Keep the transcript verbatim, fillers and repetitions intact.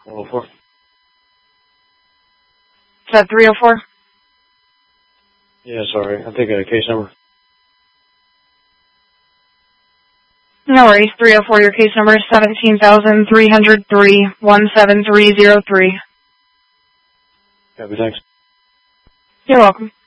one oh four. Is that three oh four? Yeah, sorry. I think I got a case number. No worries. three oh four, your case number is seventeen thousand three hundred three one seven three zero three. Copy, thanks. You're welcome.